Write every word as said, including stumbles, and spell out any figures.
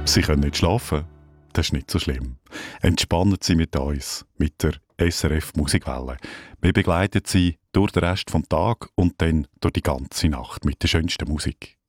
Sie können nicht schlafen? Das ist nicht so schlimm. Entspannen Sie mit uns, mit der S R F Musikwelle. Wir begleiten Sie durch den Rest des Tages und dann durch die ganze Nacht mit der schönsten Musik.